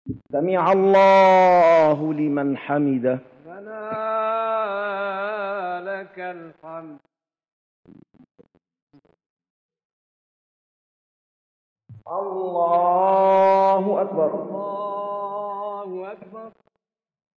سمع الله لمن حمده. ربنا لك الحمد. الله أكبر. الله أكبر.